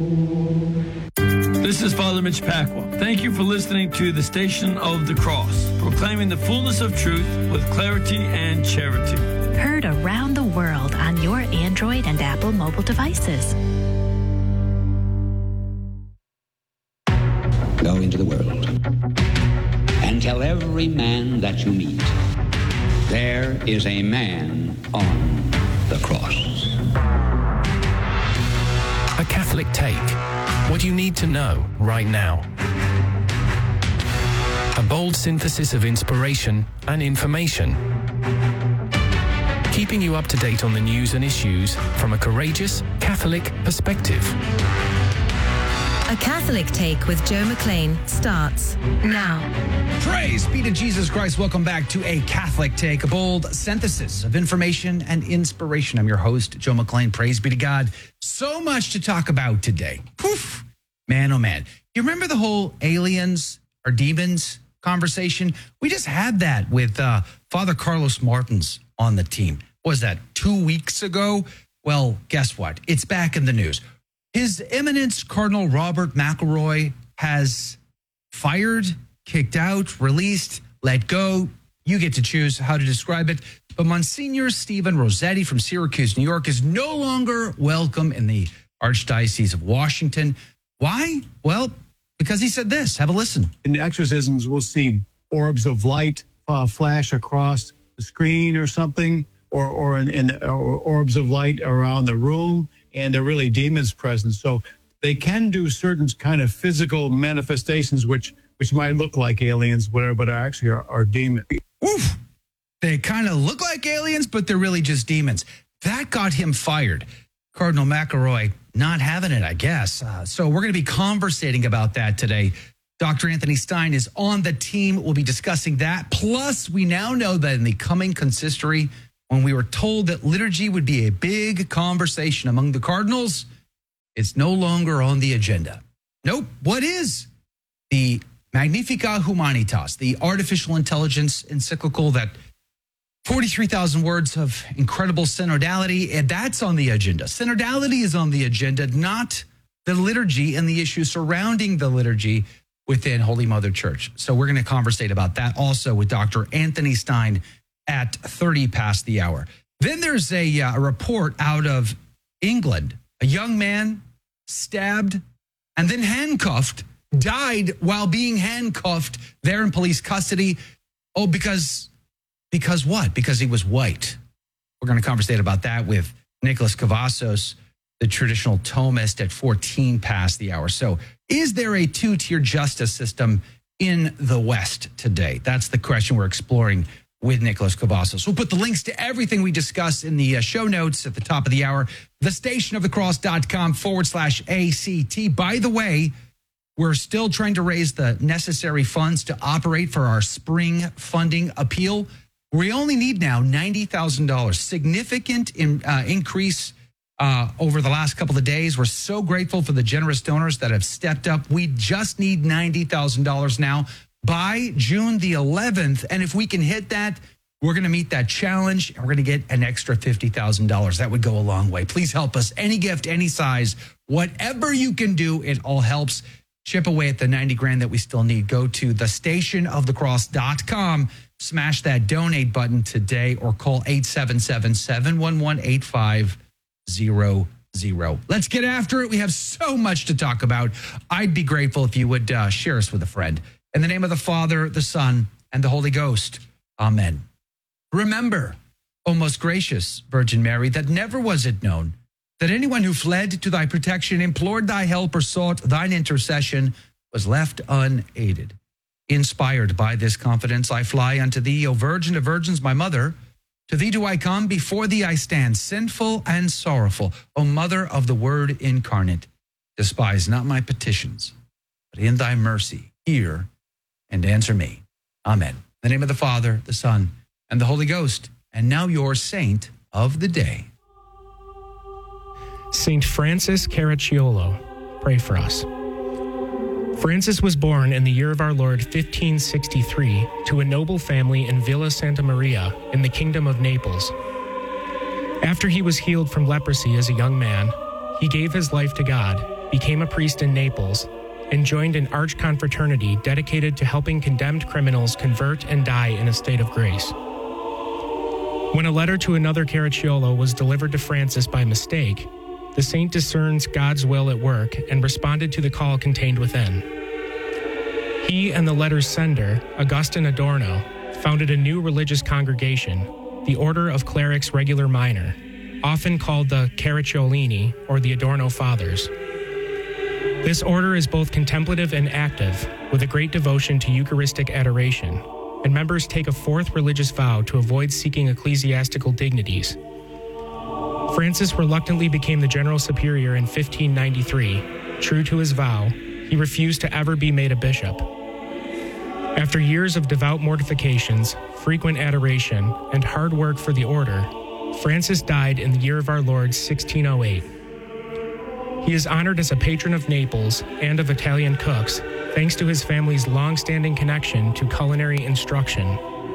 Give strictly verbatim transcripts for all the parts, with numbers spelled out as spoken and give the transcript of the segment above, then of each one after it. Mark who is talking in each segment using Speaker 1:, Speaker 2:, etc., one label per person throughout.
Speaker 1: This is Father Mitch Pacwa. Thank you for listening to the Station of the Cross, proclaiming the fullness of truth with clarity and charity.
Speaker 2: Heard around the world on your Android and Apple mobile devices.
Speaker 3: Go into the world and tell every man that you meet, there is a man on the cross.
Speaker 4: A Catholic Take. What you need to know right now. A bold synthesis of inspiration and information. Keeping you up to date on the news and issues from a courageous Catholic perspective.
Speaker 5: A Catholic Take with Joe McLean starts now.
Speaker 6: Praise be to Jesus Christ. Welcome back to A Catholic Take, a bold synthesis of information and inspiration. I'm your host, Joe McLean. Praise be to God. So much to talk about today. Poof. Man, oh man. You remember the whole aliens or demons conversation? We just had that with uh, Father Carlos Martins on the team. What was that, two weeks ago? Well, guess what? It's back in the news. His Eminence Cardinal Robert McElroy has fired, kicked out, released, let go. You get to choose how to describe it. But Monsignor Stephen Rossetti from Syracuse, New York, is no longer welcome in the Archdiocese of Washington. Why? Well, because he said this. Have a listen.
Speaker 7: In exorcisms, we'll see orbs of light uh, flash across the screen or something, or or, in, in, or orbs of light around the room. And they're really demons present. So they can do certain kind of physical manifestations, which which might look like aliens, whatever, but are actually are, are demons.
Speaker 6: Oof. They kind of look like aliens, but they're really just demons. That got him fired. Cardinal McElroy not having it, I guess. Uh, so we're going to be conversating about that today. Doctor Anthony Stein is on the team. We'll be discussing that. Plus, we now know that in the coming consistory, when we were told that liturgy would be a big conversation among the cardinals, it's no longer on the agenda. Nope. What is? The Magnificat Humanitas, the artificial intelligence encyclical that forty-three thousand words of incredible synodality, and that's on the agenda. Synodality is on the agenda, not the liturgy and the issues surrounding the liturgy within Holy Mother Church. So we're going to conversate about that also with Doctor Anthony Stein at thirty past the hour. Then there's a, uh, a report out of England. A young man stabbed and then handcuffed, died while being handcuffed there in police custody. Oh, because, because what? Because he was white. We're going to conversate about that with Nicholas Cavazos, the traditional Thomist, at fourteen past the hour. So is there a two-tier justice system in the West today? That's the question we're exploring with Nicholas Cavazos. We'll put the links to everything we discuss in the uh, show notes at the top of the hour. thestationofthecross.com forward slash ACT. By the way, we're still trying to raise the necessary funds to operate for our spring funding appeal. We only need now ninety thousand dollars. Significant in, uh, increase uh, over the last couple of days. We're so grateful for the generous donors that have stepped up. We just need ninety thousand dollars now by June the eleventh. And if we can hit that, we're going to meet that challenge and we're going to get an extra fifty thousand dollars. That would go a long way. Please help us. Any gift, any size, whatever you can do, it all helps. Chip away at the ninety grand that we still need. Go to the station of the cross dot com, smash that donate button today, or call eight seven seven, seven one one, eight five zero zero. Let's get after it. We have so much to talk about. I'd be grateful if you would uh, share us with a friend. In the name of the Father, the Son, and the Holy Ghost. Amen. Remember, O most gracious Virgin Mary, that never was it known that anyone who fled to thy protection, implored thy help, or sought thine intercession was left unaided. Inspired by this confidence, I fly unto thee, O Virgin of Virgins, my mother. To thee do I come, before thee I stand, sinful and sorrowful. O Mother of the Word incarnate, despise not my petitions, but in thy mercy hear and answer me. Amen. In the name of the Father, the Son, and the Holy Ghost. And now your saint of the day.
Speaker 8: Saint Francis Caracciolo, pray for us. Francis was born in the year of our Lord fifteen sixty-three to a noble family in Villa Santa Maria in the Kingdom of Naples. After he was healed from leprosy as a young man, he gave his life to God became a priest in Naples, and joined an arch-confraternity dedicated to helping condemned criminals convert and die in a state of grace. When a letter to another Caracciolo was delivered to Francis by mistake, the saint discerns God's will at work and responded to the call contained within. He and the letter's sender, Augustine Adorno, founded a new religious congregation, the Order of Clerics Regular Minor, often called the Caracciolini or the Adorno Fathers. This order is both contemplative and active, with a great devotion to Eucharistic adoration, and members take a fourth religious vow to avoid seeking ecclesiastical dignities. Francis reluctantly became the general superior in fifteen ninety-three. True to his vow, he refused to ever be made a bishop. After years of devout mortifications, frequent adoration, and hard work for the order, Francis died in the year of our Lord sixteen oh eight. He is honored as a patron of Naples and of Italian cooks, thanks to his family's long-standing connection to culinary instruction.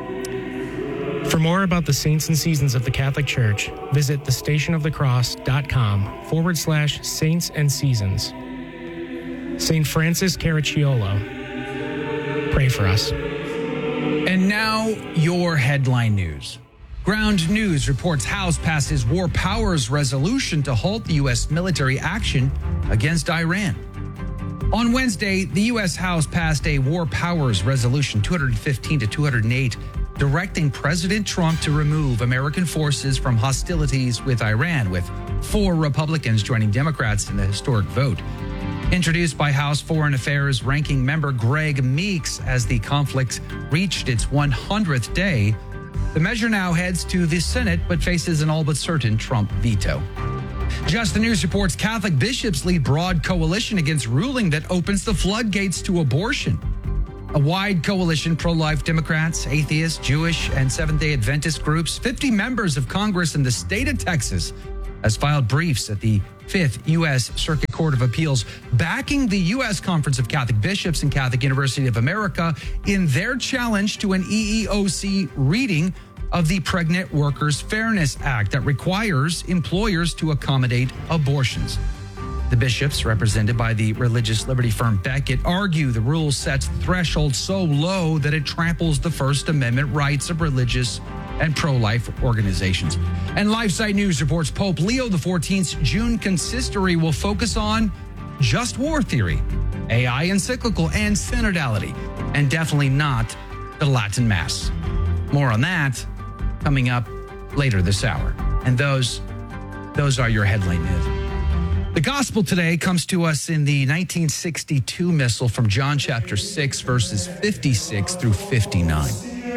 Speaker 8: For more about the saints and seasons of the Catholic Church, visit thestationofthecross.com forward slash saints and seasons. Saint Francis Caracciolo, pray for us.
Speaker 6: And now, your headline news. Ground News reports House passes War Powers resolution to halt the U S military action against Iran. On Wednesday, the U S House passed a War Powers resolution two fifteen to two oh eight, directing President Trump to remove American forces from hostilities with Iran, with four Republicans joining Democrats in the historic vote. Introduced by House Foreign Affairs Ranking Member Greg Meeks as the conflict reached its one hundredth day, the measure now heads to the Senate but faces an all but certain Trump veto. Just the News reports Catholic bishops lead broad coalition against ruling that opens the floodgates to abortion. A wide coalition, pro-life Democrats, atheists, Jewish, and Seventh-day Adventist groups, fifty members of Congress in the state of Texas, has filed briefs at the Fifth U S Circuit Court of Appeals, backing the U S Conference of Catholic Bishops and Catholic University of America in their challenge to an E E O C reading of the Pregnant Workers Fairness Act that requires employers to accommodate abortions. The bishops, represented by the religious liberty firm Becket, argue the rule sets the threshold so low that it tramples the First Amendment rights of religious and pro-life organizations. And LifeSite News reports Pope Leo the fourteenth's June consistory will focus on just war theory, A I encyclical, and synodality, and definitely not the Latin Mass. More on that coming up later this hour. And those, those are your headline news. The gospel today comes to us in the nineteen sixty-two missal from John chapter six, verses fifty-six through fifty-nine.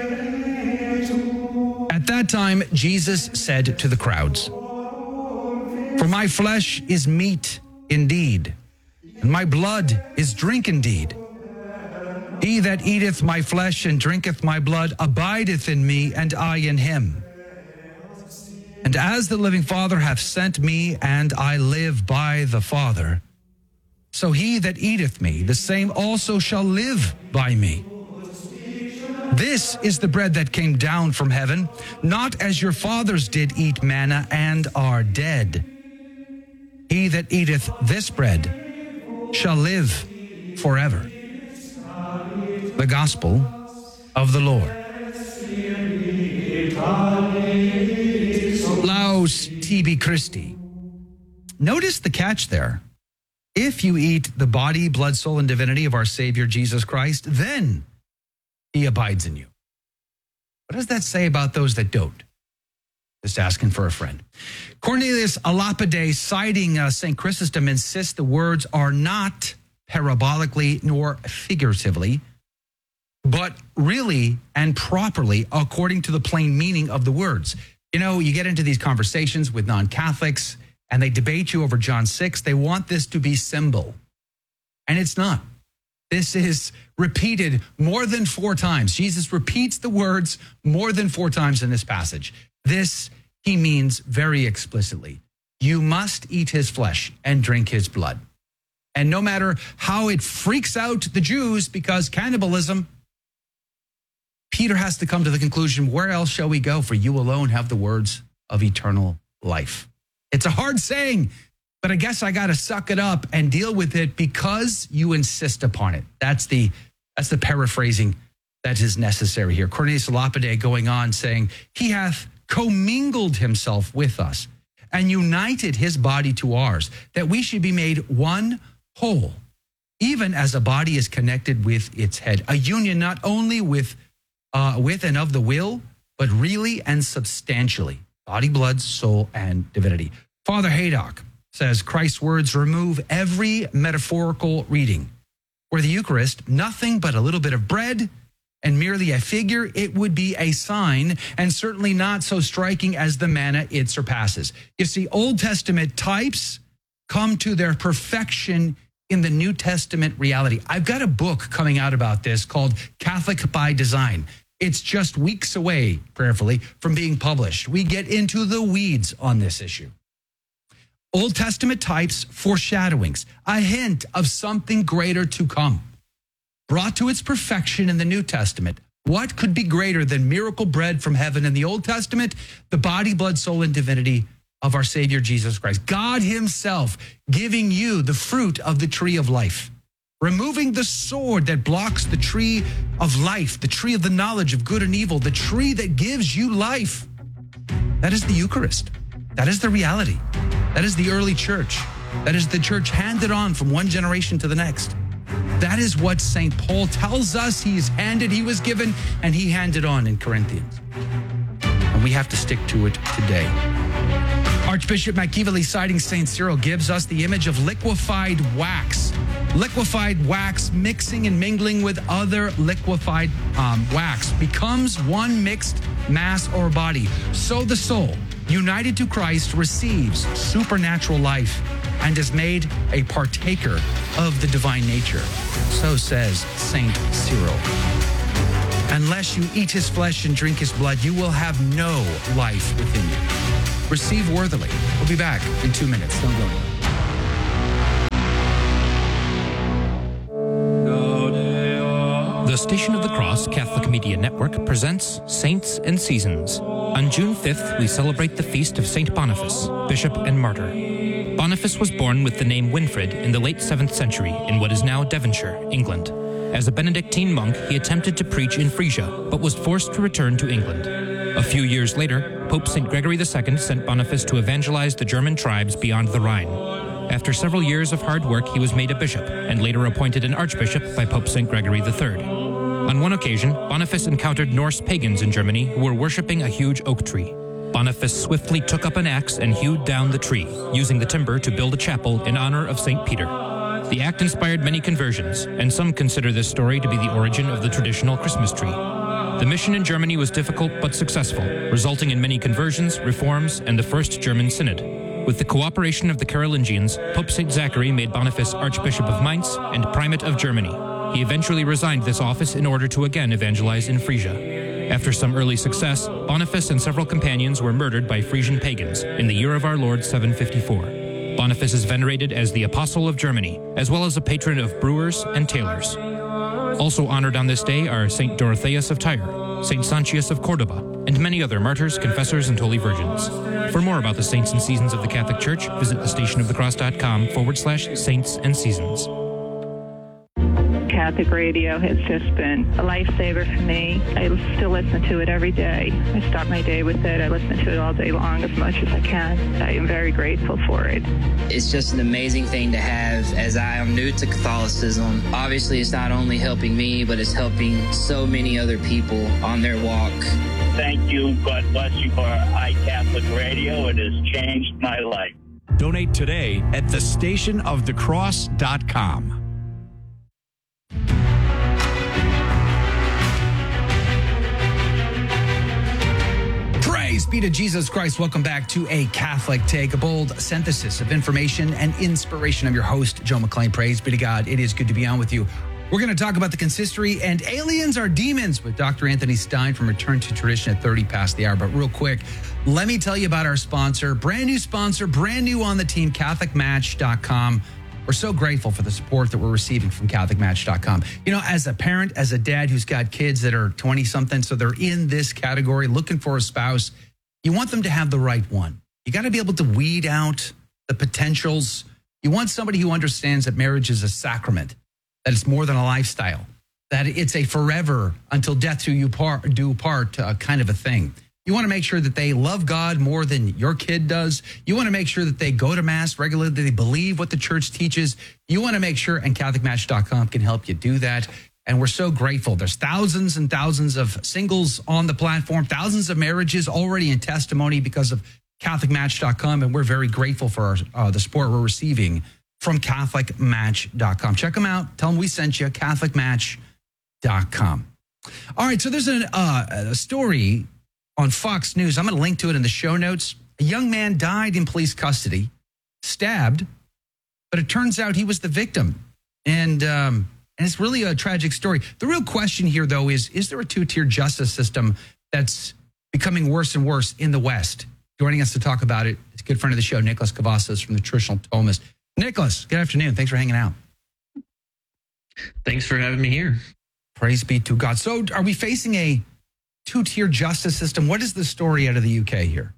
Speaker 6: At that time, Jesus said to the crowds, "For my flesh is meat indeed, and my blood is drink indeed. He that eateth my flesh and drinketh my blood abideth in me, and I in him. And as the living Father hath sent me, and I live by the Father, so he that eateth me, the same also shall live by me. This is the bread that came down from heaven, not as your fathers did eat manna and are dead. He that eateth this bread shall live forever." The Gospel of the Lord. Laus tibi Christi. Notice the catch there. If you eat the body, blood, soul, and divinity of our Savior Jesus Christ, then he abides in you. What does that say about those that don't? Just asking for a friend. Cornelius a Lapide, citing uh, Saint Chrysostom, insists the words are not parabolically nor figuratively, but really and properly according to the plain meaning of the words. You know, you get into these conversations with non-Catholics and they debate you over John six. They want this to be symbol, and it's not. This is repeated more than four times. Jesus repeats the words more than four times in this passage. This he means very explicitly. You must eat his flesh and drink his blood. And no matter how it freaks out the Jews because cannibalism, Peter has to come to the conclusion, where else shall we go? For you alone have the words of eternal life. It's a hard saying, but I guess I got to suck it up and deal with it because you insist upon it. That's the that's the paraphrasing that is necessary here. Cornelius Lapide going on saying, he hath commingled himself with us and united his body to ours, that we should be made one whole, even as a body is connected with its head. A union not only with, uh, with and of the will, but really and substantially, body, blood, soul, and divinity. Father Haydock says Christ's words remove every metaphorical reading. Where the Eucharist, nothing but a little bit of bread and merely a figure, it would be a sign, and certainly not so striking as the manna it surpasses. You see, Old Testament types come to their perfection in the New Testament reality. I've got a book coming out about this called Catholic by Design. It's just weeks away, prayerfully, from being published. We get into the weeds on this issue. Old Testament types, foreshadowings, a hint of something greater to come. Brought to its perfection in the New Testament, what could be greater than miracle bread from heaven in the Old Testament? The body, blood, soul, and divinity of our Savior Jesus Christ. God himself giving you the fruit of the tree of life. Removing the sword that blocks the tree of life, the tree of the knowledge of good and evil, the tree that gives you life. That is the Eucharist. That is the reality. That is the early church. That is the church handed on from one generation to the next. That is what Saint Paul tells us he's handed, he was given, and he handed on in Corinthians. And we have to stick to it today. Archbishop McKeevely, citing Saint Cyril, gives us the image of liquefied wax. Liquefied wax mixing and mingling with other liquefied um, wax becomes one mixed mass or body. So the soul, united to Christ, receives supernatural life and is made a partaker of the divine nature. So says Saint Cyril. Unless you eat his flesh and drink his blood, you will have no life within you. Receive worthily. We'll be back in two minutes. Don't go anywhere.
Speaker 9: The Station of the Cross Catholic Media Network presents Saints and Seasons. On June fifth, we celebrate the feast of Saint Boniface, Bishop and Martyr. Boniface was born with the name Winfrid in the late seventh century in what is now Devonshire, England. As a Benedictine monk, he attempted to preach in Frisia, but was forced to return to England. A few years later, Pope Saint Gregory the Second sent Boniface to evangelize the German tribes beyond the Rhine. After several years of hard work, he was made a bishop and later appointed an archbishop by Pope Saint Gregory the Third. On one occasion, Boniface encountered Norse pagans in Germany who were worshipping a huge oak tree. Boniface swiftly took up an axe and hewed down the tree, using the timber to build a chapel in honor of Saint Peter. The act inspired many conversions, and some consider this story to be the origin of the traditional Christmas tree. The mission in Germany was difficult but successful, resulting in many conversions, reforms, and the First German Synod. With the cooperation of the Carolingians, Pope Saint Zachary made Boniface Archbishop of Mainz and Primate of Germany. He eventually resigned this office in order to again evangelize in Frisia. After some early success, Boniface and several companions were murdered by Frisian pagans in the year of our Lord seven fifty-four. Boniface is venerated as the Apostle of Germany, as well as a patron of brewers and tailors. Also honored on this day are Saint Dorotheus of Tyre, Saint Sancius of Cordoba, and many other martyrs, confessors, and holy virgins. For more about the saints and seasons of the Catholic Church, visit thestationofthecross.com forward slash saints and seasons.
Speaker 10: Catholic radio has just been a lifesaver for me. I still listen to it every day. I start my day with it. I listen to it all day long as much as I can. I am very grateful for it.
Speaker 11: It's just an amazing thing to have as I am new to Catholicism. Obviously, it's not only helping me, but it's helping so many other people on their walk.
Speaker 12: Thank you. God bless you for iCatholic Radio. It has changed my life.
Speaker 13: Donate today at the station of the cross dot com.
Speaker 6: Praise be to Jesus Christ. Welcome back to A Catholic Take, a bold synthesis of information and inspiration. I'm your host, Joe McClain. Praise be to God. It is good to be on with you. We're going to talk about the consistory and aliens are demons with Doctor Anthony Stein from Return to Tradition at thirty past the hour. But real quick, let me tell you about our sponsor, brand new sponsor, brand new on the team, Catholic Match dot com. We're so grateful for the support that we're receiving from Catholic Match dot com. You know, as a parent, as a dad who's got kids that are twenty-something, so they're in this category, looking for a spouse, you want them to have the right one. You got to be able to weed out the potentials. You want somebody who understands that marriage is a sacrament, that it's more than a lifestyle, that it's a forever until death do you part, do part uh, kind of a thing. You want to make sure that they love God more than your kid does. You want to make sure that they go to Mass regularly, that they believe what the church teaches. You want to make sure, and Catholic Match dot com can help you do that. And we're so grateful. There's thousands and thousands of singles on the platform, thousands of marriages already in testimony because of Catholic Match dot com. And we're very grateful for our, uh, the support we're receiving from Catholic Match dot com. Check them out. Tell them we sent you, Catholic Match dot com. All right, so there's an, uh, a story on Fox News. I'm going to link to it in the show notes. A young man died in police custody, stabbed, but it turns out he was the victim. And, um, and it's really a tragic story. The real question here, though, is, is there a two-tier justice system that's becoming worse and worse in the West? Joining us to talk about it is a good friend of the show, Nicholas Cavazos from the Traditional Thomist. Nicholas, good afternoon. Thanks for hanging out.
Speaker 14: Thanks for having me here.
Speaker 6: Praise be to God. So are we facing a two-tier justice system? What is the story out of the U K here?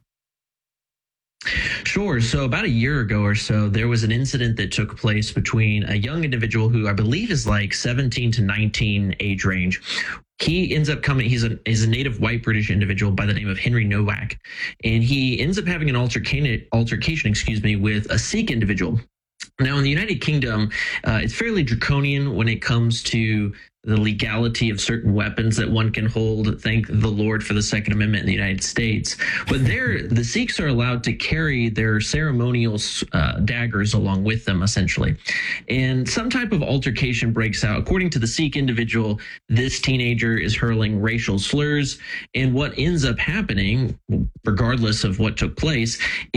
Speaker 14: Sure. So about a year ago or so, there was an incident that took place between a young individual who I believe is like seventeen to nineteen age range. He ends up coming, he's a, he's a native white British individual by the name of Henry Nowak. And he ends up having an altercation, altercation, excuse me, with a Sikh individual. Now, in the United Kingdom, uh, it's fairly draconian when it comes to the legality of certain weapons that one can hold. Thank the Lord for the Second Amendment in the United States. But there, the Sikhs are allowed to carry their ceremonial uh, daggers along with them, essentially. And some type of altercation breaks out. According to the Sikh individual, this teenager is hurling racial slurs. And what ends up happening, regardless of what took place,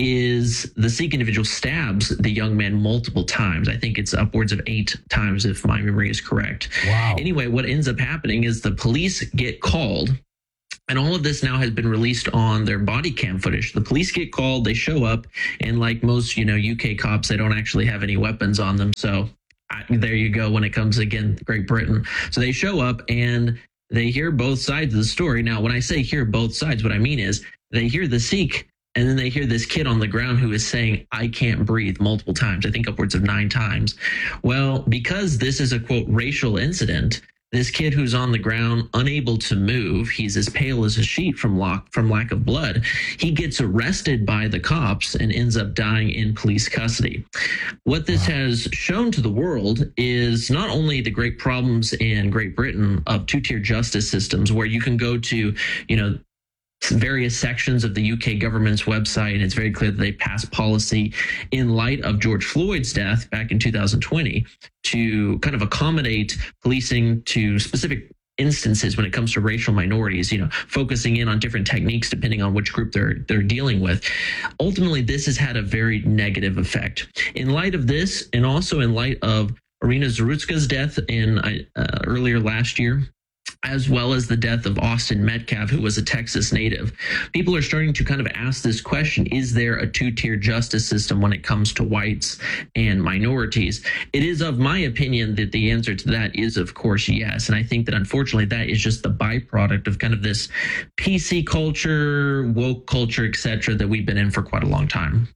Speaker 14: is the Sikh individual stabs the young man multiple times. I think it's upwards of eight times, if my memory is correct.
Speaker 6: Wow.
Speaker 14: Anyway, what ends up happening is the police get called, and all of this now has been released on their body cam footage. The police get called, they show up, and like most, you know, U K cops, they don't actually have any weapons on them. So I, there you go when it comes, again, Great Britain. So they show up and they hear both sides of the story. Now, when I say hear both sides, what I mean is they hear the Sikh, and then they hear this kid on the ground who is saying, "I can't breathe," multiple times, I think upwards of nine times. Well, because this is a, quote, racial incident, this kid who's on the ground, unable to move, he's as pale as a sheet from, lock, from lack of blood, he gets arrested by the cops and ends up dying in police custody. What this has shown to the world is not only the great problems in Great Britain of two-tier justice systems where you can go to, you know, various sections of the U K government's website, and it's very clear that they passed policy in light of George Floyd's death back in two thousand twenty to kind of accommodate policing to specific instances when it comes to racial minorities, you know, focusing in on different techniques depending on which group they're they're dealing with. Ultimately, this has had a very negative effect. In light of this, and also in light of Irina Zarutska's death in uh, earlier last year, as well as the death of Austin Metcalf, who was a Texas native, people are starting to kind of ask this question: is there a two-tier justice system when it comes to whites and minorities? It is of my opinion that the answer to that is, of course, yes. And I think that unfortunately that is just the byproduct of kind of this P C culture, woke culture, et cetera, that we've been in for quite a long time.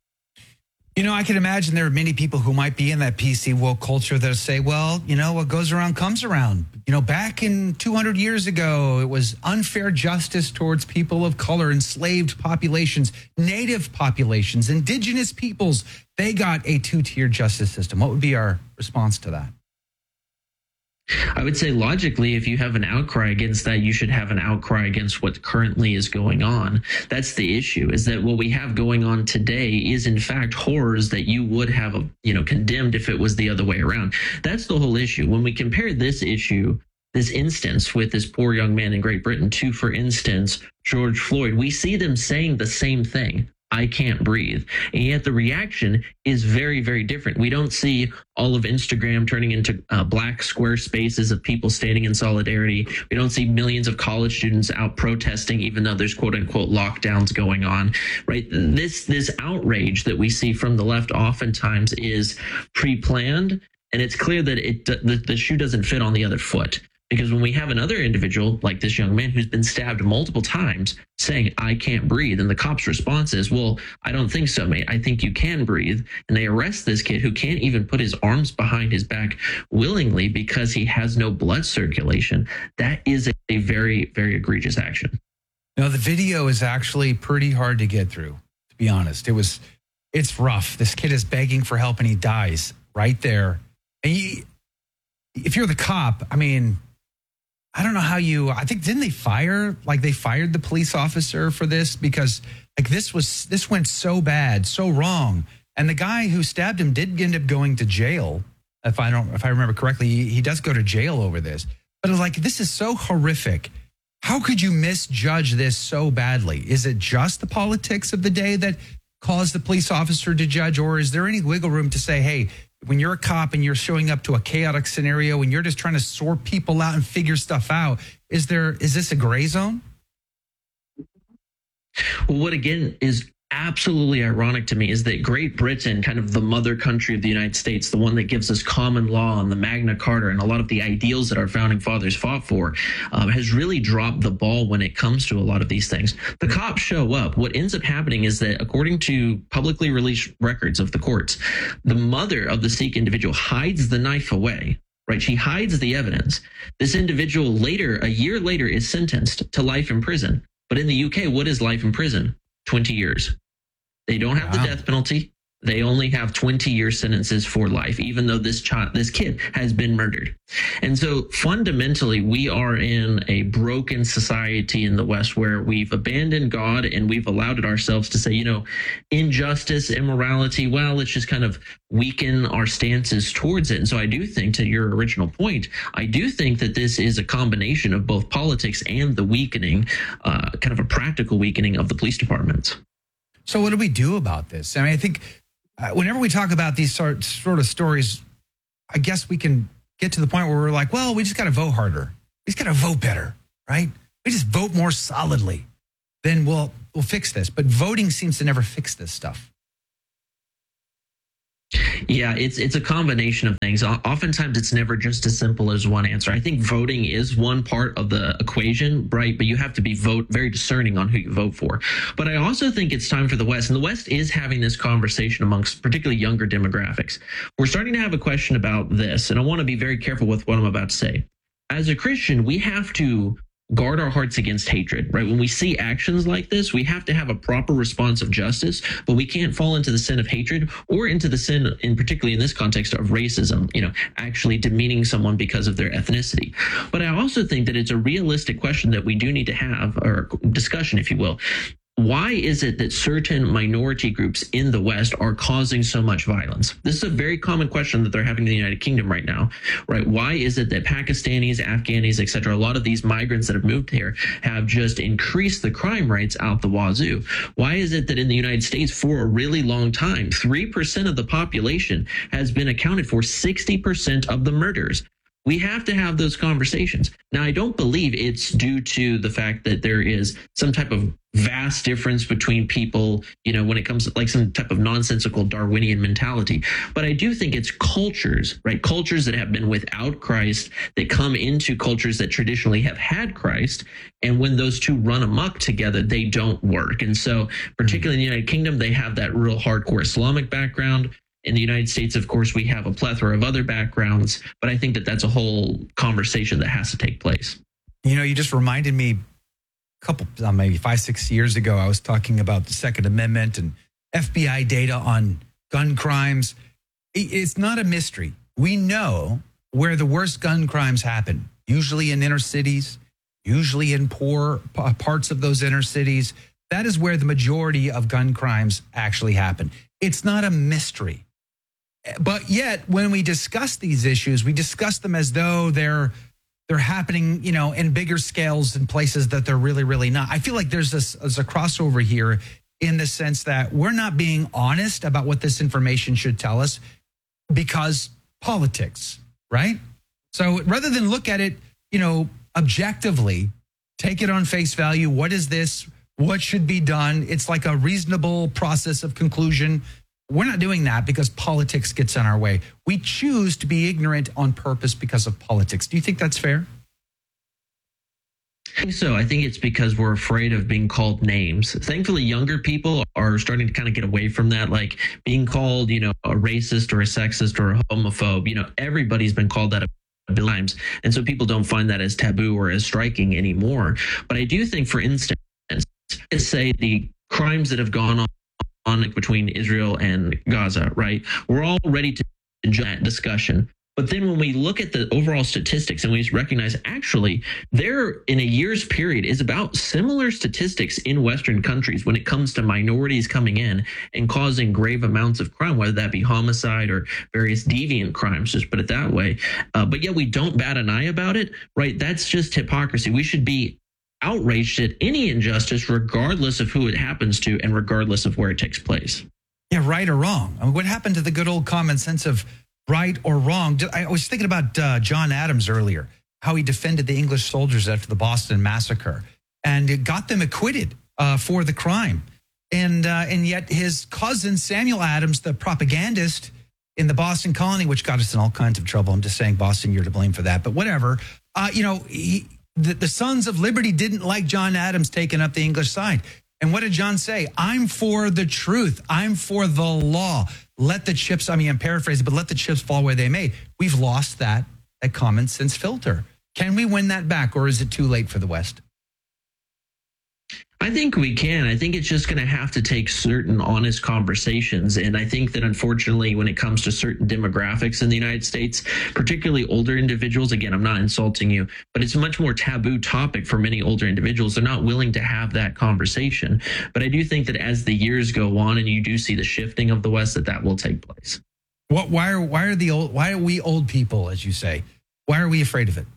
Speaker 6: You know, I can imagine there are many people who might be in that P C woke culture that say, well, you know, what goes around comes around. You know, back in two hundred years ago, it was unfair justice towards people of color, enslaved populations, native populations, indigenous peoples. They got a two-tier justice system. What would be our response to that?
Speaker 14: I would say logically, if you have an outcry against that, you should have an outcry against what currently is going on. That's the issue, is that what we have going on today is in fact horrors that you would have, you know, condemned if it was the other way around. That's the whole issue. When we compare this issue, this instance with this poor young man in Great Britain to, for instance, George Floyd, we see them saying the same thing: I can't breathe. And yet the reaction is very, very different. We don't see all of Instagram turning into uh, black square spaces of people standing in solidarity. We don't see millions of college students out protesting, even though there's quote unquote lockdowns going on, right? This, this outrage that we see from the left oftentimes is pre-planned, and it's clear that it the, the shoe doesn't fit on the other foot. Because when we have another individual like this young man who's been stabbed multiple times saying, I can't breathe, and the cop's response is, well, I don't think so, mate. I think you can breathe. And they arrest this kid who can't even put his arms behind his back willingly because he has no blood circulation. That is a, a very, very egregious action.
Speaker 6: No, the video is actually pretty hard to get through, to be honest. It was, it's rough. This kid is begging for help and he dies right there. And he, if you're the cop, I mean, I don't know how you, I think, didn't they fire, like they fired the police officer for this? Because like this was, this went so bad, so wrong. And the guy who stabbed him did end up going to jail. If I don't, if I remember correctly, he, he does go to jail over this. But it's like, this is so horrific. How could you misjudge this so badly? Is it just the politics of the day that caused the police officer to judge? Or is there any wiggle room to say, hey, when you're a cop and you're showing up to a chaotic scenario and you're just trying to sort people out and figure stuff out, is there, is this a gray zone?
Speaker 14: Well, what again is absolutely ironic to me is that Great Britain, kind of the mother country of the United States, the one that gives us common law and the Magna Carta and a lot of the ideals that our founding fathers fought for, um, has really dropped the ball when it comes to a lot of these things. The cops show up. What ends up happening is that, according to publicly released records of the courts, the mother of the Sikh individual hides the knife away. Right? She hides the evidence. This individual later, a year later, is sentenced to life in prison. But in the U K, what is life in prison? twenty years. They don't have wow. the death penalty. They only have twenty year sentences for life, even though this child, this kid has been murdered. And so fundamentally, we are in a broken society in the West where we've abandoned God and we've allowed it ourselves to say, you know, injustice, immorality, well, let's just kind of weaken our stances towards it. And so I do think, to your original point, I do think that this is a combination of both politics and the weakening, uh, kind of a practical weakening of the police departments.
Speaker 6: So what do we do about this? I mean, I think uh, whenever we talk about these sort, sort of stories, I guess we can get to the point where we're like, well, we just got to vote harder. We just got to vote better, right? We just vote more solidly. Then we'll we'll fix this. But voting seems to never fix this stuff.
Speaker 14: Yeah, it's it's a combination of things. Oftentimes, it's never just as simple as one answer. I think voting is one part of the equation, right? But you have to be vote very discerning on who you vote for. But I also think it's time for the West, and the West is having this conversation amongst particularly younger demographics. We're starting to have a question about this, and I want to be very careful with what I'm about to say. As a Christian, we have to guard our hearts against hatred, right? When we see actions like this, we have to have a proper response of justice, but we can't fall into the sin of hatred or into the sin, in particularly in this context, of racism, you know, actually demeaning someone because of their ethnicity. But I also think that it's a realistic question that we do need to have, or discussion, if you will. Why is it that certain minority groups in the West are causing so much violence? This is a very common question that they're having in the United Kingdom right now, right? Why is it that Pakistanis, Afghanis, et cetera, a lot of these migrants that have moved here have just increased the crime rates out the wazoo? Why is it that in the United States, for a really long time, three percent of the population has been accounted for sixty percent of the murders? We have to have those conversations. Now, I don't believe it's due to the fact that there is some type of vast difference between people, you know, when it comes to like some type of nonsensical Darwinian mentality. But I do think it's cultures, right? Cultures that have been without Christ that come into cultures that traditionally have had Christ. And when those two run amok together, they don't work. And so particularly in the United Kingdom, they have that real hardcore Islamic background. In the United States, of course, we have a plethora of other backgrounds, but I think that that's a whole conversation that has to take place.
Speaker 6: You know, you just reminded me a couple, maybe five, six years ago, I was talking about the Second Amendment and F B I data on gun crimes. It's not a mystery. We know where the worst gun crimes happen, usually in inner cities, usually in poor parts of those inner cities. That is where the majority of gun crimes actually happen. It's not a mystery. But yet, when we discuss these issues, we discuss them as though they're they're happening, you know, in bigger scales in places that they're really, really not. I feel like there's this there's a crossover here in the sense that we're not being honest about what this information should tell us because politics, right? So rather than look at it, you know, objectively, take it on face value. What is this? What should be done? It's like a reasonable process of conclusion. We're not doing that because politics gets in our way. We choose to be ignorant on purpose because of politics. Do you think that's fair?
Speaker 14: I think so. I think it's because we're afraid of being called names. Thankfully, younger people are starting to kind of get away from that, like being called, you know, a racist or a sexist or a homophobe. You know, everybody's been called that a billion times. And so people don't find that as taboo or as striking anymore. But I do think, for instance, say the crimes that have gone on, on between Israel and Gaza, right? We're all ready to enjoy that discussion. But then when we look at the overall statistics and we recognize actually there in a year's period is about similar statistics in Western countries when it comes to minorities coming in and causing grave amounts of crime, whether that be homicide or various deviant crimes, just put it that way. Uh, but yet we don't bat an eye about it, right? That's just hypocrisy. We should be outraged at any injustice, regardless of who it happens to and regardless of where it takes place.
Speaker 6: Yeah, right or wrong. I mean, what happened to the good old common sense of right or wrong? I was thinking about uh, John Adams earlier, how he defended the English soldiers after the Boston Massacre, and it got them acquitted uh, for the crime. And uh, and yet his cousin, Samuel Adams, the propagandist in the Boston colony, which got us in all kinds of trouble. I'm just saying, Boston, you're to blame for that. But whatever. Uh, you know, he, the, the Sons of Liberty didn't like John Adams taking up the English side. And what did John say? I'm for the truth. I'm for the law. Let the chips, I mean, I'm paraphrasing, but let the chips fall where they may. We've lost that, that common sense filter. Can we win that back, or is it too late for the West?
Speaker 14: I think we can. I think it's just going to have to take certain honest conversations. And I think that unfortunately, when it comes to certain demographics in the United States, particularly older individuals, again, I'm not insulting you, but it's a much more taboo topic for many older individuals. They're not willing to have that conversation. But I do think that as the years go on and you do see the shifting of the West, that that will take place.
Speaker 6: What, why are, why are the old, why are we old people, as you say, why are we afraid of it?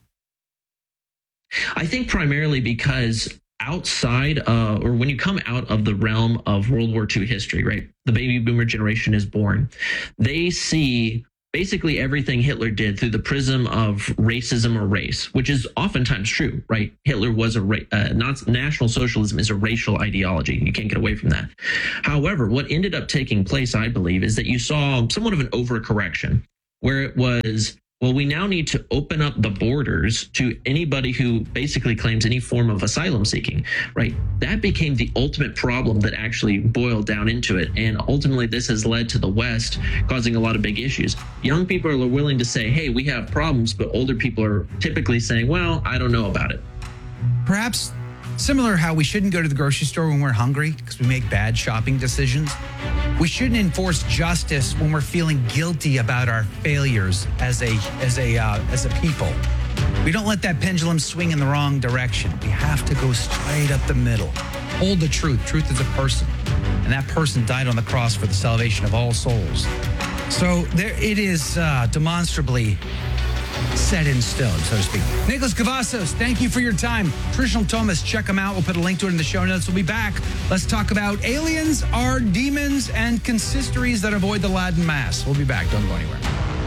Speaker 14: I think primarily because outside uh, or when you come out of the realm of World War Two history, right? The baby boomer generation is born. They see basically everything Hitler did through the prism of racism or race, which is oftentimes true, right? Hitler was a ra- uh, not, National Socialism is a racial ideology. You can't get away from that. However, what ended up taking place, I believe, is that you saw somewhat of an overcorrection where it was, well, we now need to open up the borders to anybody who basically claims any form of asylum seeking, right? That became the ultimate problem that actually boiled down into it. And ultimately, this has led to the West causing a lot of big issues. Young people are willing to say, hey, we have problems, but older people are typically saying, well, I don't know about it.
Speaker 6: Perhaps similar how we shouldn't go to the grocery store when we're hungry because we make bad shopping decisions. We shouldn't enforce justice when we're feeling guilty about our failures as a as a uh, as a people. We don't let that pendulum swing in the wrong direction. We have to go straight up the middle. Hold the truth. Truth is a person, and that person died on the cross for the salvation of all souls. So there it is, uh, demonstrably set in stone, so to speak. Nicholas Cavazos, thank you for your time. Traditional Thomas, check them out. We'll put a link to it in the show notes. We'll be back. Let's talk about aliens, our demons, and consistories that avoid the Latin Mass. We'll be back. Don't go anywhere.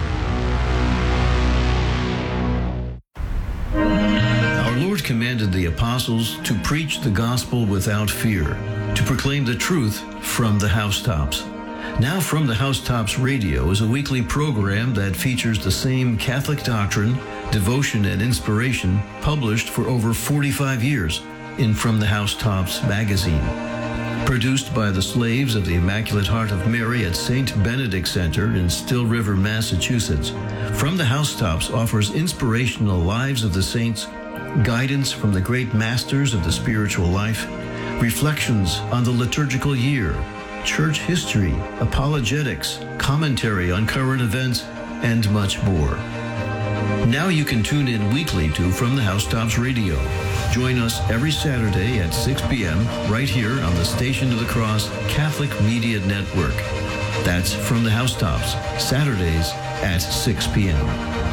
Speaker 15: Our Lord commanded the apostles to preach the gospel without fear, to proclaim the truth from the housetops. Now From the Housetops Radio is a weekly program that features the same Catholic doctrine, devotion, and inspiration published for over forty-five years in From the Housetops magazine. Produced by the slaves of the Immaculate Heart of Mary at Saint Benedict Center in Still River, Massachusetts, From the Housetops offers inspirational lives of the saints, guidance from the great masters of the spiritual life, reflections on the liturgical year, church history, apologetics, commentary on current events, and much more. Now you can tune in weekly to From the Housetops Radio. Join us every Saturday at six p.m. right here on the Station of the Cross Catholic Media Network. That's From the Housetops, Saturdays at six p.m.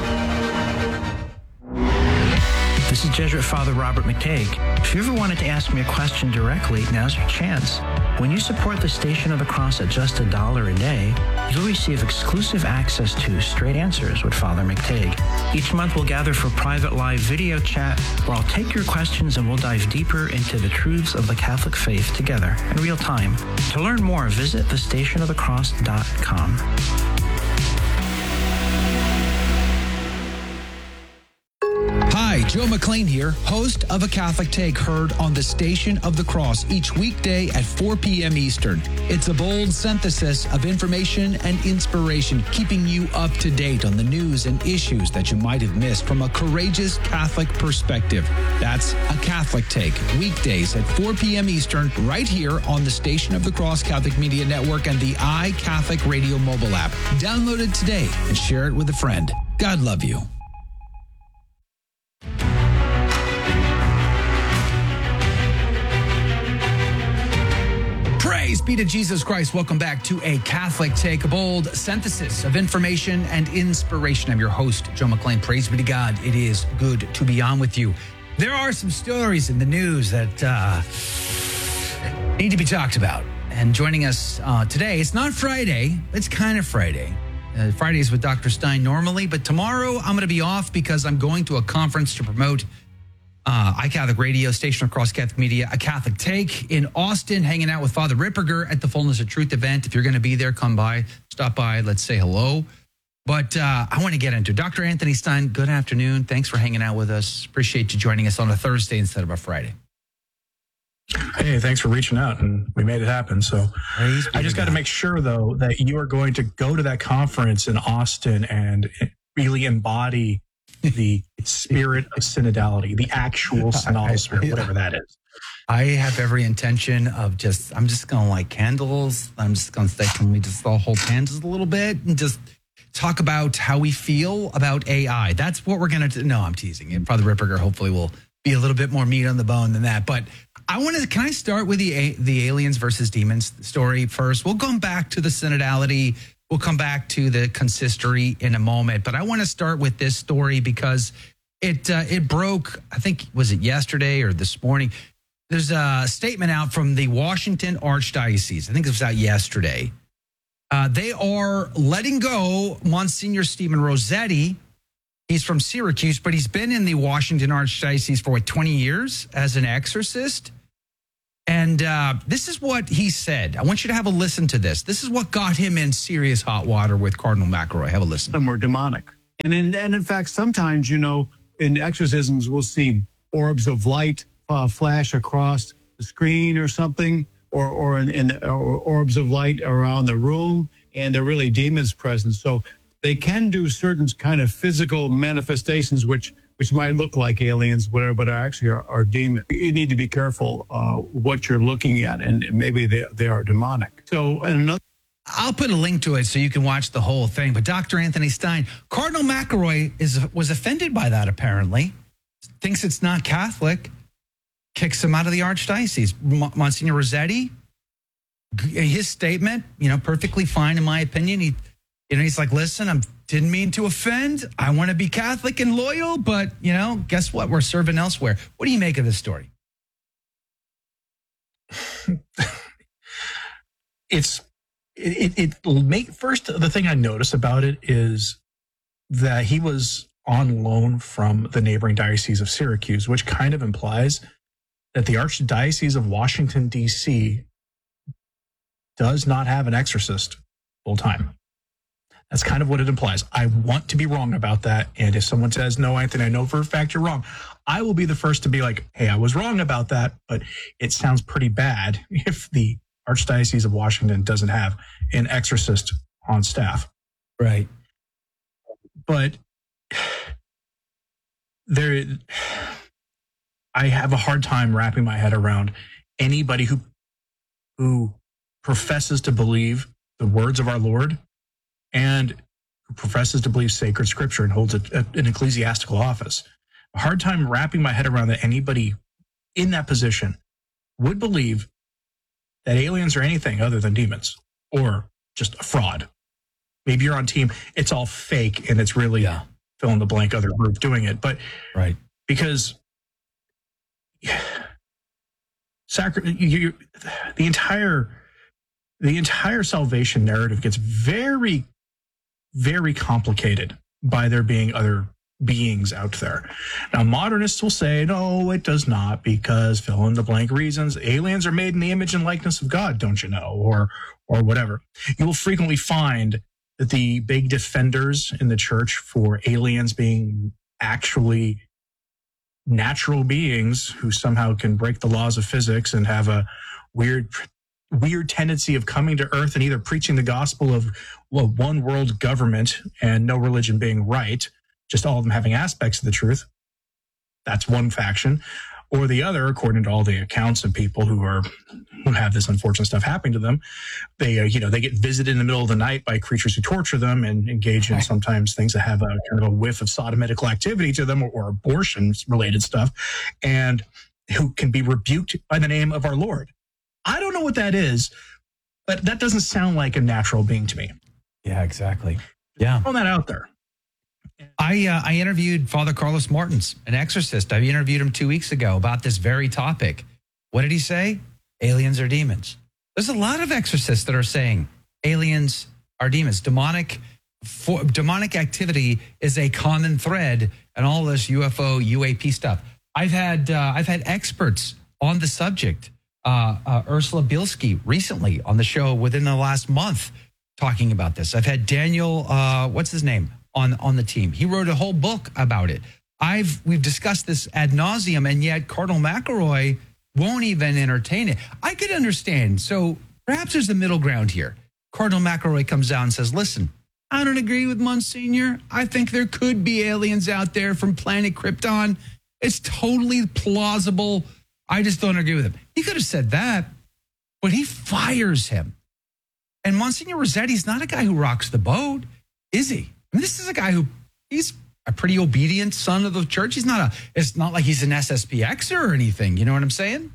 Speaker 16: This is Jesuit Father Robert McTague. If you ever wanted to ask me a question directly, now's your chance. When you support the Station of the Cross at just a dollar a day, you'll receive exclusive access to Straight Answers with Father McTague. Each month we'll gather for private live video chat where I'll take your questions and we'll dive deeper into the truths of the Catholic faith together in real time. To learn more, visit the station of the cross dot com.
Speaker 6: Hi, Joe McClain here, host of A Catholic Take, heard on the Station of the Cross each weekday at four p.m. Eastern. It's a bold synthesis of information and inspiration, keeping you up to date on the news and issues that you might have missed from a courageous Catholic perspective. That's A Catholic Take, weekdays at four p.m. Eastern, right here on the Station of the Cross Catholic Media Network and the iCatholic Radio mobile app. Download it today and share it with a friend. God love you. Praise be to Jesus Christ. Welcome back to A Catholic Take, a bold synthesis of information and inspiration. I'm your host, Joe McClain. Praise be to God. It is good to be on with you. There are some stories in the news that uh, need to be talked about. And joining us uh, today, it's not Friday. It's kind of Friday. Uh, Fridays with Doctor Stein normally, but tomorrow I'm going to be off because I'm going to a conference to promote Uh, iCatholic Radio, Station Across Catholic Media, A Catholic Take in Austin, hanging out with Father Ripperger at the Fullness of Truth event. If you're going to be there, come by, stop by, let's say hello. But uh, I want to get into it. Doctor Anthony Stein, good afternoon. Thanks for hanging out with us. Appreciate you joining us on a Thursday instead of a Friday.
Speaker 17: Hey, thanks for reaching out, and we made it happen. So I just got to make sure, though, that you are going to go to that conference in Austin and really embody the spirit of synodality, the actual synodal spirit, whatever that is.
Speaker 6: I have every intention of just, I'm just going to light candles. I'm just going to say, can we just all hold hands a little bit and just talk about how we feel about A I? That's what we're going to do. No, I'm teasing. Father Ripperger hopefully will be a little bit more meat on the bone than that. But I want to, can I start with the the aliens versus demons story first? We'll come back to the synodality. We'll come back to the consistory in a moment, but I want to start with this story because it uh, it broke, I think, was it yesterday or this morning? There's a statement out from the Washington Archdiocese. I think it was out yesterday. Uh, they are letting go Monsignor Stephen Rossetti. He's from Syracuse, but he's been in the Washington Archdiocese for, what, twenty years as an exorcist? And uh, this is what he said. I want you to have a listen to this. This is what got him in serious hot water with Cardinal McElroy. Have a listen.
Speaker 7: Some were demonic. And in, and in fact, sometimes, you know, in exorcisms, we'll see orbs of light uh, flash across the screen or something, or or, in, in, or orbs of light around the room, and they're really demons present. So they can do certain kind of physical manifestations, which which might look like aliens, whatever, but actually are, are demons. You need to be careful uh, what you're looking at, and maybe they, they are demonic. So and another.
Speaker 6: I'll put a link to it so you can watch the whole thing. But Doctor Anthony Stein, Cardinal McElroy is was offended by that, apparently. Thinks it's not Catholic. Kicks him out of the Archdiocese. M- Monsignor Rossetti, his statement, you know, perfectly fine in my opinion. He, you know, he's like, listen, I didn't mean to offend. I want to be Catholic and loyal, but, you know, guess what? We're serving elsewhere. What do you make of this story?
Speaker 17: It's, it, it, it make first, the thing I noticed about it is that he was on loan from the neighboring diocese of Syracuse, which kind of implies that the Archdiocese of Washington, D C does not have an exorcist full time. That's kind of what it implies. I want to be wrong about that. And if someone says, no, Anthony, I know for a fact you're wrong, I will be the first to be like, hey, I was wrong about that. But it sounds pretty bad if the Archdiocese of Washington doesn't have an exorcist on staff.
Speaker 6: Right.
Speaker 17: But there, I have a hard time wrapping my head around anybody who, who professes to believe the words of our Lord and who professes to believe sacred scripture and holds a, a, an ecclesiastical office. A hard time wrapping my head around that anybody in that position would believe that aliens are anything other than demons or just a fraud. Maybe you're on team, it's all fake and it's really yeah. fill in the blank other group doing it. But
Speaker 6: right,
Speaker 17: because sacri- you, you, the entire the entire salvation narrative gets very, very complicated by there being other beings out there. Now, modernists will say, no, it does not, because fill in the blank reasons. Aliens are made in the image and likeness of God, don't you know? Or, or whatever. You will frequently find that the big defenders in the church for aliens being actually natural beings who somehow can break the laws of physics and have a weird weird tendency of coming to Earth and either preaching the gospel of, well, one world government and no religion being right, just all of them having aspects of the truth. That's one faction. Or the other, according to all the accounts of people who are who have this unfortunate stuff happening to them, they uh, you know they get visited in the middle of the night by creatures who torture them and engage in sometimes things that have a kind of a whiff of sodomitical activity to them, or, or abortions related stuff, and who can be rebuked by the name of our Lord. I don't know what that is, but that doesn't sound like a natural being to me.
Speaker 6: Yeah, exactly. Yeah,
Speaker 17: throwing that out there.
Speaker 6: I uh, I interviewed Father Carlos Martins, an exorcist. I interviewed him two weeks ago about this very topic. What did he say? Aliens are demons. There's a lot of exorcists that are saying aliens are demons. Demonic for, demonic activity is a common thread in all this U F O, U A P stuff. I've had uh, I've had experts on the subject. Uh, uh, Ursula Bielski recently on the show within the last month talking about this. I've had Daniel, uh, what's his name? on on the team. He wrote a whole book about it. I've we've discussed this ad nauseum, and yet Cardinal McElroy won't even entertain it. I could understand. So perhaps there's a middle ground here. Cardinal McElroy comes out and says, listen, I don't agree with Monsignor. I think there could be aliens out there from planet Krypton. It's totally plausible. I just don't agree with him. He could have said that, but he fires him. And Monsignor Rossetti's not a guy who rocks the boat, is he? I mean, this is a guy who, he's a pretty obedient son of the church. He's not a, it's not like he's an S S P Xer or anything. You know what I'm saying?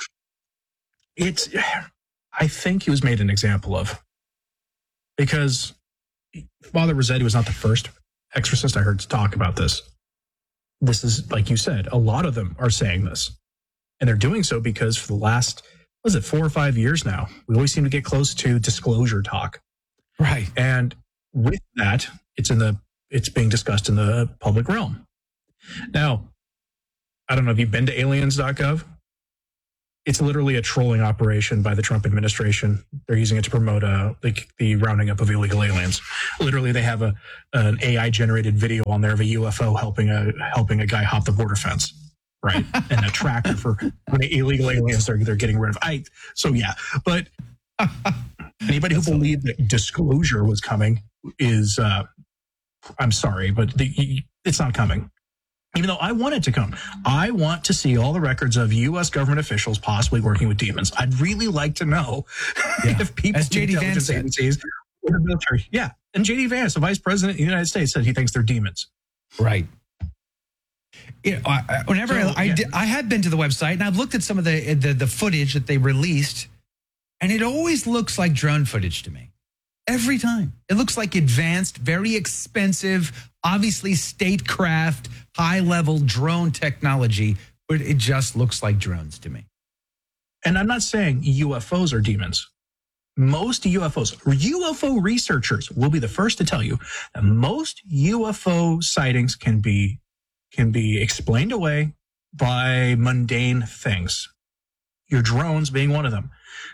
Speaker 17: It's, I think he was made an example of, because Father Rossetti was not the first exorcist I heard to talk about this. This is, like you said, a lot of them are saying this. And they're doing so because for the last, what is it, four or five years now, we always seem to get close to disclosure talk.
Speaker 6: Right.
Speaker 17: And with that, it's in the it's being discussed in the public realm. Now, I don't know if you've been to aliens dot gov. It's literally a trolling operation by the Trump administration. They're using it to promote uh, the, the rounding up of illegal aliens. Literally, they have a an A I generated video on there of a U F O helping a helping a guy hop the border fence, right? And a tracker for when the illegal aliens they're they're getting rid of. I so yeah, but anybody who believed that disclosure was coming is, uh, I'm sorry, but the, it's not coming. Even though I want it to come. I want to see all the records of U S government officials possibly working with demons. I'd really like to know yeah. if people,
Speaker 6: as J D Vance
Speaker 17: agencies, or the military. Yeah. And J D Vance, the vice president of the United States, said he thinks they're demons.
Speaker 6: Right. You know, I, whenever so, I, yeah. I, did, I had been to the website and I've looked at some of the, the the footage that they released, and it always looks like drone footage to me. Every time. It looks like advanced, very expensive, obviously statecraft, high-level drone technology, but it just looks like drones to me.
Speaker 17: And I'm not saying U F Os are demons. Most U F Os, U F O researchers will be the first to tell you that most U F O sightings can be can be explained away by mundane things. Your drones being one of them.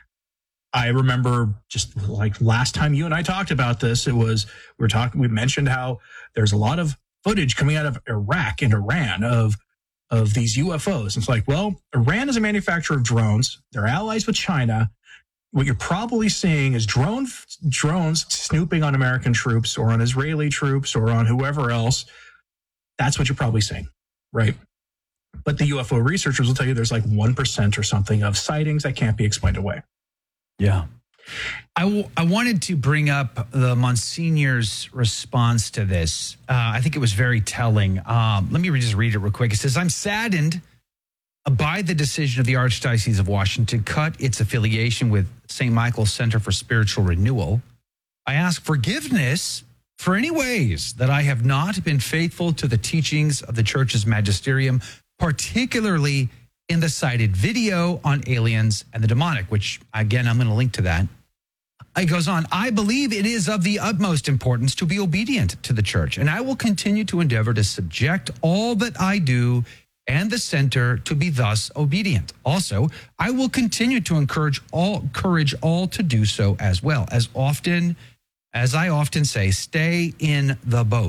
Speaker 17: I remember just like last time you and I talked about this, it was, we were talking, we mentioned how there's a lot of footage coming out of Iraq and Iran of, of these U F Os. It's like, well, Iran is a manufacturer of drones. They're allies with China. What you're probably seeing is drone, drones snooping on American troops or on Israeli troops or on whoever else. That's what you're probably seeing, right? But the U F O researchers will tell you there's like one percent or something of sightings that can't be explained away.
Speaker 6: Yeah. I, w- I wanted to bring up the Monsignor's response to this. Uh, I think it was very telling. Um, let me just read it real quick. It says, I'm saddened by the decision of the Archdiocese of Washington to cut its affiliation with Saint Michael's Center for Spiritual Renewal. I ask forgiveness for any ways that I have not been faithful to the teachings of the Church's magisterium, particularly in the cited video on aliens and the demonic, which, again, I'm going to link to that. It goes on, I believe it is of the utmost importance to be obedient to the Church, and I will continue to endeavor to subject all that I do and the center to be thus obedient. Also, I will continue to encourage all, encourage all to do so as well. As often, as I often say, stay in the boat.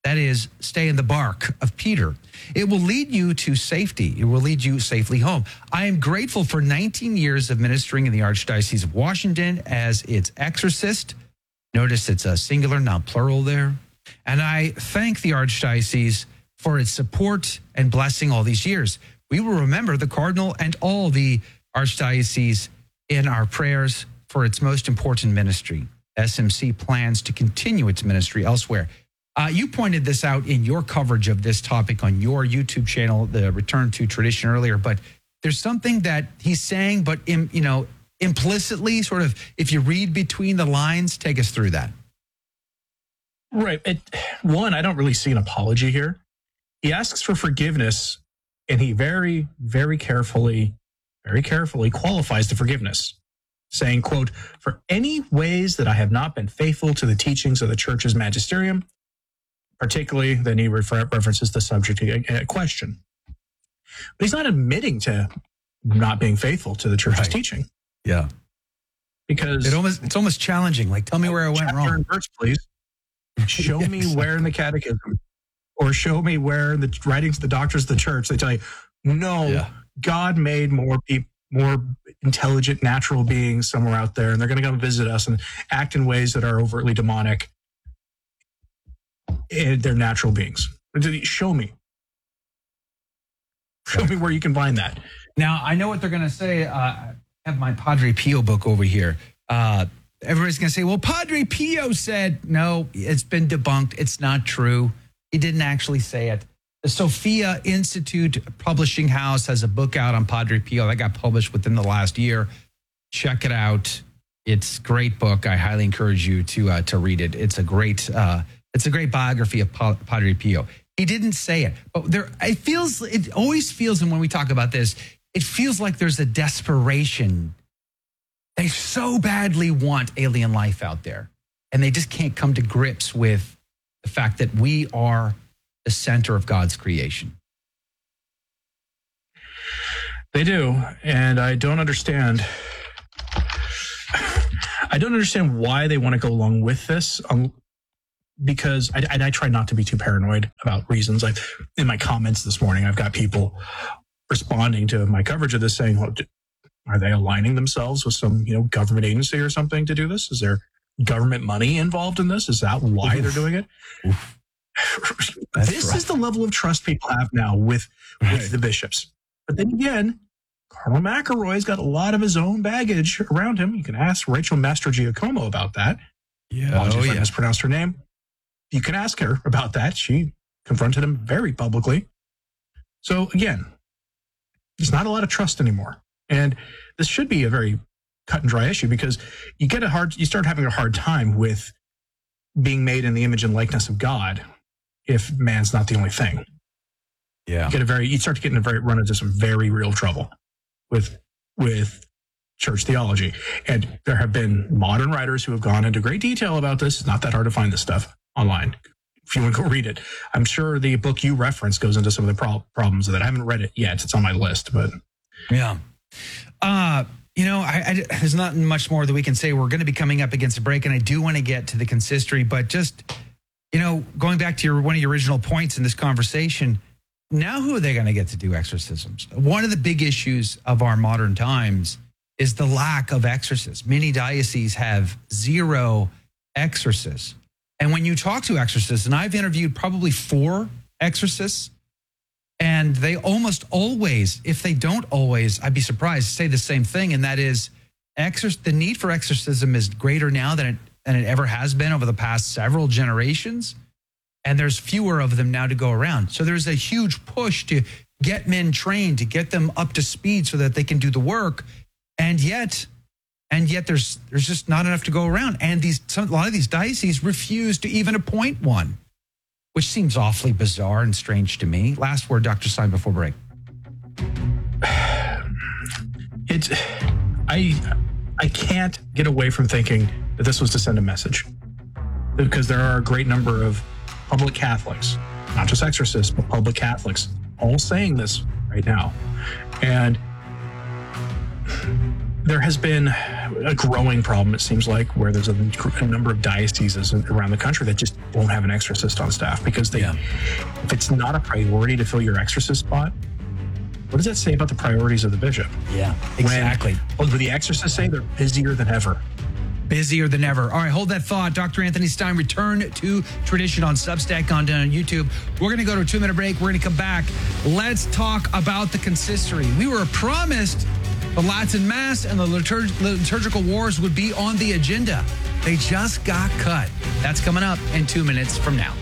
Speaker 6: That is, stay in the bark of Peter. It will lead you to safety. It will lead you safely home. I am grateful for nineteen years of ministering in the Archdiocese of Washington as its exorcist. Notice it's a singular, not plural there. And I thank the Archdiocese for its support and blessing all these years. We will remember the Cardinal and all the Archdiocese in our prayers for its most important ministry. S M C plans to continue its ministry elsewhere. Uh, you pointed this out in your coverage of this topic on your YouTube channel, the Return to Tradition earlier, but there's something that he's saying, but in, you know, implicitly, sort of, if you read between the lines, take us through that.
Speaker 17: Right. It, one, I don't really see an apology here. He asks for forgiveness, and he very, very carefully, very carefully qualifies the forgiveness, saying, quote, "For any ways that I have not been faithful to the teachings of the Church's magisterium," particularly, then he refer- references the subject uh, question. But he's not admitting to not being faithful to the Church's
Speaker 6: Right.
Speaker 17: teaching.
Speaker 6: Yeah.
Speaker 17: Because
Speaker 6: it almost it's almost challenging. Like, tell me where I went
Speaker 17: chapter
Speaker 6: wrong.
Speaker 17: and verse, please. Show
Speaker 6: Yeah,
Speaker 17: me
Speaker 6: exactly.
Speaker 17: where in the catechism, or show me where in the writings of the doctors of the Church they tell you, no,
Speaker 6: Yeah.
Speaker 17: God made more people, more intelligent, natural beings somewhere out there, and they're going to come visit us and act in ways that are overtly demonic. And they're natural beings. Show me. Show me where you can find that.
Speaker 6: Now, I know what they're going to say. Uh, I have my Padre Pio book over here. Uh, everybody's going to say, well, Padre Pio said, no, it's been debunked. It's not true. He didn't actually say it. The Sophia Institute Publishing House has a book out on Padre Pio that got published within the last year. Check it out. It's a great book. I highly encourage you to uh, to read it. It's a great uh, it's a great biography of Pa- Padre Pio. He didn't say it, but there it feels it always feels, and when we talk about this, it feels like there's a desperation. They so badly want alien life out there, and they just can't come to grips with the fact that we are the center of God's creation.
Speaker 17: They do, and I don't understand. I don't understand why they want to go along with this, um, because I, and I try not to be too paranoid about reasons. I, in my comments this morning, I've got people responding to my coverage of this saying, well, are they aligning themselves with some, you know, government agency or something to do this? Is there government money involved in this? Is that why Oof. they're doing it? This rough. is the level of trust people have now with, with right. the bishops. But then again, Cardinal McElroy's got a lot of his own baggage around him. You can ask Rachel Mastrogiacomo about that.
Speaker 6: Yeah,
Speaker 17: Apologies
Speaker 6: oh,
Speaker 17: if
Speaker 6: yeah.
Speaker 17: I mispronounced her name. You can ask her about that. She confronted him very publicly. So again, there's not a lot of trust anymore. And this should be a very cut and dry issue, because you get a hard, you start having a hard time with being made in the image and likeness of God if man's not the only thing.
Speaker 6: Yeah.
Speaker 17: You get a very, you start to get in a very, run into some very real trouble with, with church theology. And there have been modern writers who have gone into great detail about this. It's not that hard to find this stuff online if you want to go read it. I'm sure the book you referenced goes into some of the pro- problems of that. I haven't read it yet. It's on my list, but
Speaker 6: yeah. Uh, you know, I, I, there's not much more that we can say. We're going to be coming up against a break, and I do want to get to the consistory, but just, you know, going back to your one of your original points in this conversation, now who are they going to get to do exorcisms? One of the big issues of our modern times is the lack of exorcists. Many dioceses have zero exorcists. And when you talk to exorcists, and I've interviewed probably four exorcists, and they almost always, if they don't always, I'd be surprised, say the same thing, and that is exorc- the need for exorcism is greater now than it, than it ever has been over the past several generations. And there's fewer of them now to go around. So there's a huge push to get men trained, to get them up to speed so that they can do the work. And yet, and yet there's there's just not enough to go around. And these some, a lot of these dioceses refuse to even appoint one, which seems awfully bizarre and strange to me. Last word, Doctor Stein, before break.
Speaker 17: It's, I, I can't get away from thinking that this was to send a message, because there are a great number of public Catholics, not just exorcists, but public Catholics, all saying this right now. And there has been a growing problem, it seems like, where there's a, a number of dioceses around the country that just won't have an exorcist on staff because they, yeah. if it's not a priority to fill your exorcist spot, what does that say about the priorities of the bishop?
Speaker 6: Yeah, exactly.
Speaker 17: When, well, the exorcists say they're busier than ever.
Speaker 6: Busier than ever. All right, hold that thought. Doctor Anthony Stein, Return to Tradition on Substack, on, on YouTube. We're going to go to a two-minute break. We're going to come back. Let's talk about the consistory. We were promised the Latin Mass and the liturg- liturgical wars would be on the agenda. They just got cut. That's coming up in two minutes from now.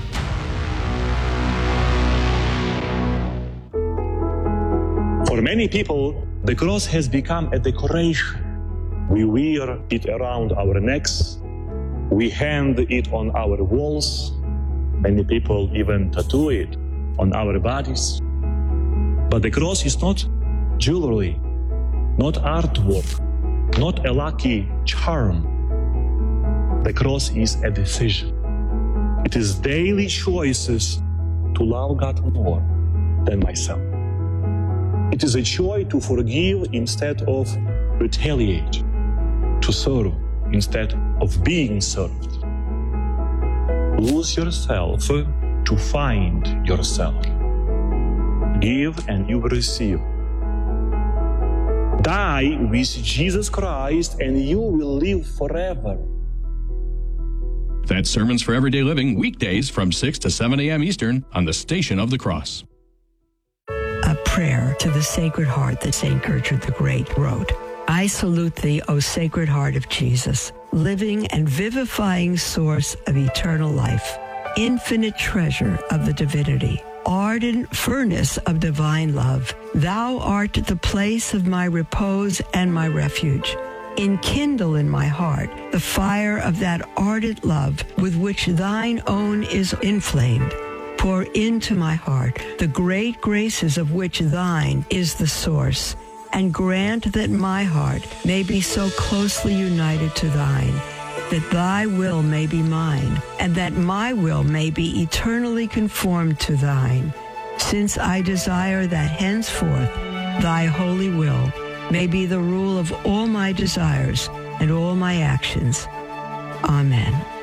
Speaker 18: For many people, the cross has become a decoration. We wear it around our necks. We hang it on our walls. Many people even tattoo it on our bodies. But the cross is not jewelry, not artwork, not a lucky charm. The cross is a decision. It is daily choices to love God more than myself. It is a choice to forgive instead of retaliate, to serve instead of being served. Lose yourself to find yourself. Give and you will receive. Die with Jesus Christ and you will live forever.
Speaker 19: That's Sermons for Everyday Living, weekdays from six to seven a.m. Eastern on the Station of the Cross.
Speaker 20: A prayer to the Sacred Heart that Saint Gertrude the Great wrote. I salute thee, O Sacred Heart of Jesus, living and vivifying source of eternal life, infinite treasure of the divinity, ardent furnace of divine love. Thou art the place of my repose and my refuge. Enkindle in my heart the fire of that ardent love with which thine own is inflamed. Pour into my heart the great graces of which thine is the source, and grant that my heart may be so closely united to thine, that thy will may be mine, and that my will may be eternally conformed to thine, since I desire that henceforth thy holy will may be the rule of all my desires and all my actions. Amen.